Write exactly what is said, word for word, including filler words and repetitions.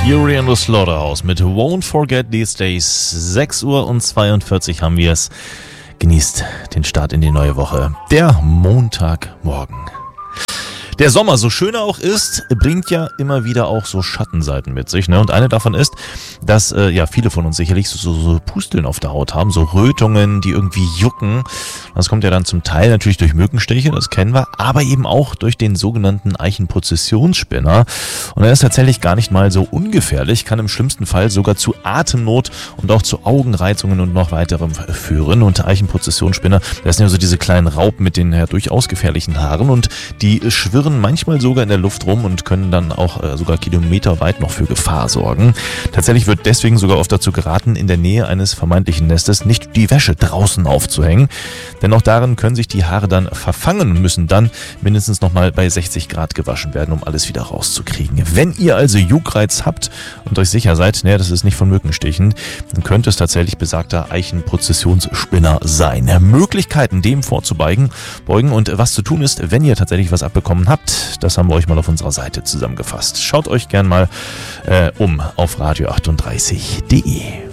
Fury and the Slaughterhouse mit Won't Forget These Days. sechs Uhr und zweiundvierzig haben wir es. Genießt den Start in die neue Woche. Der Montagmorgen. Der Sommer, so schön er auch ist, bringt ja immer wieder auch so Schattenseiten mit sich, ne? Und eine davon ist, dass äh, ja viele von uns sicherlich so, so, so Pusteln auf der Haut haben, so Rötungen, die irgendwie jucken. Das kommt ja dann zum Teil natürlich durch Mückenstiche, das kennen wir, aber eben auch durch den sogenannten Eichenprozessionsspinner. Und er ist tatsächlich gar nicht mal so ungefährlich, kann im schlimmsten Fall sogar zu Atemnot und auch zu Augenreizungen und noch weiterem führen. Und Eichenprozessionsspinner, das sind ja so diese kleinen Raupen mit den ja durchaus gefährlichen Haaren und die schwirren manchmal sogar in der Luft rum und können dann auch äh, sogar kilometerweit noch für Gefahr sorgen. Tatsächlich wird deswegen sogar oft dazu geraten, in der Nähe eines vermeintlichen Nestes nicht die Wäsche draußen aufzuhängen, denn auch darin können sich die Haare dann verfangen und müssen dann mindestens nochmal bei sechzig Grad gewaschen werden, um alles wieder rauszukriegen. Wenn ihr also Juckreiz habt und euch sicher seid, ne, das ist nicht von Mückenstichen, dann könnte es tatsächlich besagter Eichenprozessionsspinner sein. Möglichkeiten, dem vorzubeugen beugen und was zu tun ist, wenn ihr tatsächlich was abbekommen habt, das haben wir euch mal auf unserer Seite zusammengefasst. Schaut euch gern mal äh, um auf radio achtunddreißig punkt de.